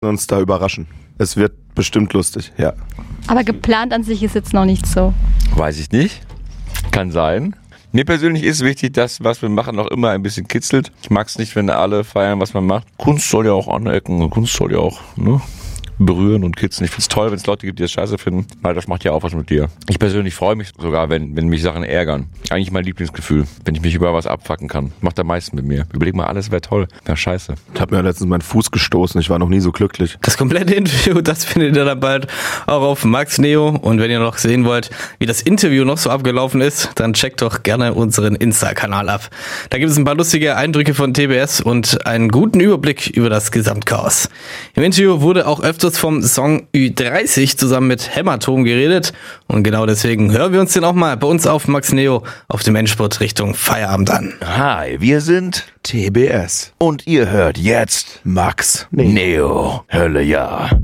uns da überraschen. Es wird bestimmt lustig, ja. Aber geplant an sich ist jetzt noch nicht so. Weiß ich nicht. Kann sein. Mir persönlich ist wichtig, dass, was wir machen, auch immer ein bisschen kitzelt. Ich mag es nicht, wenn alle feiern, was man macht. Kunst soll ja auch anecken und Kunst soll ja auch, berühren und kitzeln. Ich finde es toll, wenn es Leute gibt, die das scheiße finden, weil das macht ja auch was mit dir. Ich persönlich freue mich sogar, wenn mich Sachen ärgern. Eigentlich mein Lieblingsgefühl, wenn ich mich über was abfacken kann. Macht am meisten mit mir. Überleg mal, alles wäre toll. Ja, scheiße. Ich habe mir letztens meinen Fuß gestoßen. Ich war noch nie so glücklich. Das komplette Interview, das findet ihr dann bald auch auf Max Neo. Und wenn ihr noch sehen wollt, wie das Interview noch so abgelaufen ist, dann checkt doch gerne unseren Insta-Kanal ab. Da gibt es ein paar lustige Eindrücke von TBS und einen guten Überblick über das Gesamtchaos. Im Interview wurde auch öfters vom Song Ü30 zusammen mit Hämatom geredet. Und genau deswegen hören wir uns den auch mal bei uns auf Max Neo auf dem Endspurt Richtung Feierabend an. Hi, wir sind TBS. und ihr hört jetzt Max Neo. Hölle ja.